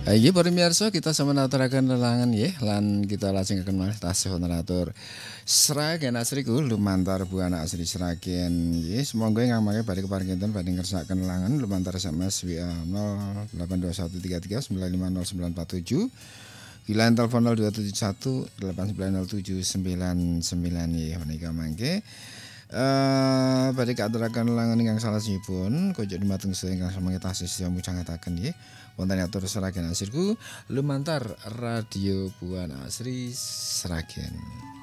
Inggih para miyarsa kita sama naturaken lelangan nggih lan kita lajengaken malih tasih naratur Sragen asriku lumantar buana asri Sragen nggih semonggo ingkang mangke badhe keparingipun badhe ngersakaken lelangan lumantar SMS WA 082133950947 Wilayah telepon 0271 890799 nggih menika mangke badhe katuraken lelangan ingkang salajengipun kojok dumateng sedaya ingkang samangke tasih sedaya mujangaken nggih wonten atur Sragen asirku lumantar radio Buana Asri Sragen.